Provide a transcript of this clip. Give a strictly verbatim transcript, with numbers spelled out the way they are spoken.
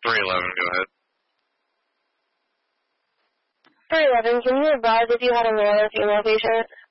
three eleven, go ahead. three eleven, can you advise if you had a male or female patient?